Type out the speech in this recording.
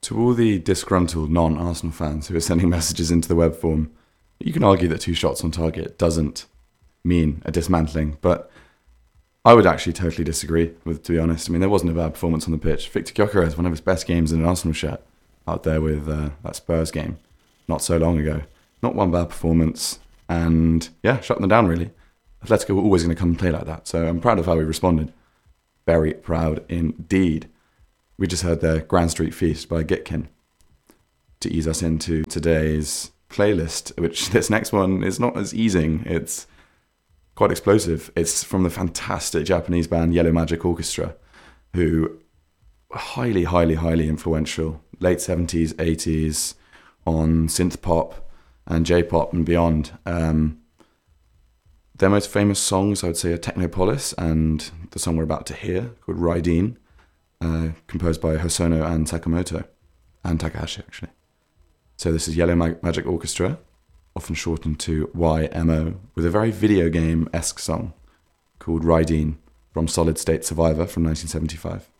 To all the disgruntled non-Arsenal fans who are sending messages into the web form, you can argue that 2 shots on target doesn't mean a dismantling, but I would actually totally disagree with, to be honest. I mean, there wasn't a bad performance on the pitch. Victor Gyökeres, one of his best games in an Arsenal shirt, out there with that Spurs game not so long ago. Not one bad performance, and yeah, shutting them down really. Atletico were always going to come and play like that, so I'm proud of how we responded. Very proud indeed. We just heard the Grand Street Feast by Gitkin to ease us into today's playlist, which this next one is not as easing. It's quite explosive. It's from the fantastic Japanese band Yellow Magic Orchestra, who were highly, highly, highly influential. Late 70s, 80s on synth pop and J-pop and beyond. Their most famous songs, I would say, are Technopolis and the song we're about to hear, called Raideen, composed by Hosono and Sakamoto, and Takahashi, actually. So this is Yellow Magic Orchestra, often shortened to YMO, with a very video game-esque song called Raideen from Solid State Survivor from 1975.